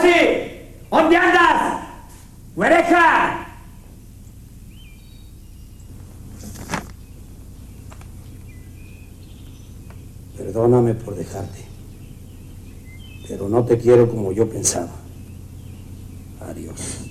sí! ¿Dónde andas? ¡Güereja! Perdóname por dejarte, pero no te quiero como yo pensaba. Adiós.